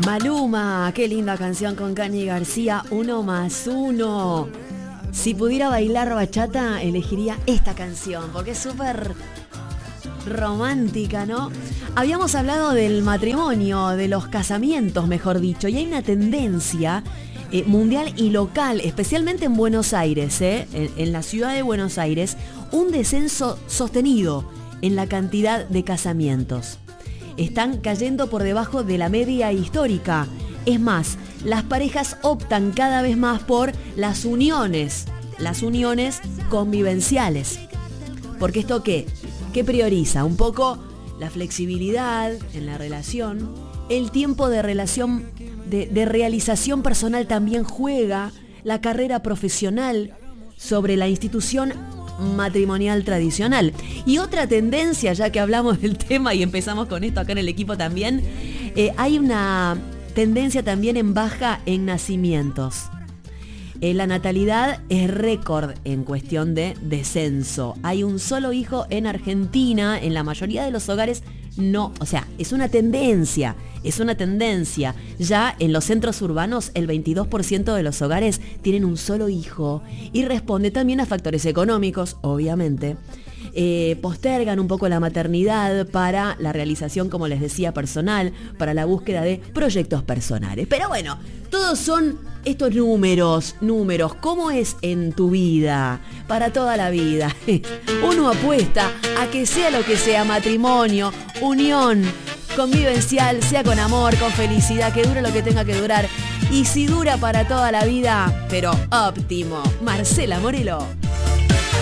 Maluma, qué linda canción con Cani García, 1+1. Si pudiera bailar bachata, elegiría esta canción, porque es súper romántica, ¿no? Habíamos hablado del matrimonio, de los casamientos, mejor dicho, y hay una tendencia mundial y local, especialmente en Buenos Aires, en la ciudad de Buenos Aires, un descenso sostenido en la cantidad de casamientos. Están cayendo por debajo de la media histórica. Es más, las parejas optan cada vez más por las uniones convivenciales. Porque esto ¿qué prioriza? Un poco la flexibilidad en la relación, el tiempo de relación, de realización personal también juega, la carrera profesional sobre la institución matrimonial tradicional. Y otra tendencia, ya que hablamos del tema y empezamos con esto acá en el equipo también, hay una tendencia también en baja en nacimientos. La natalidad es récord en cuestión de descenso. Hay un solo hijo en Argentina, en la mayoría de los hogares no, o sea, es una tendencia. Ya en los centros urbanos el 22% de los hogares tienen un solo hijo y responde también a factores económicos, obviamente. Postergan un poco la maternidad para la realización, como les decía, personal, para la búsqueda de proyectos personales. Pero bueno, todos son estos números. ¿Cómo es en tu vida? Para toda la vida. Uno apuesta a que sea lo que sea, matrimonio, unión convivencial, sea con amor, con felicidad, que dure lo que tenga que durar. Y si dura para toda la vida, pero óptimo. Marcela Morelo.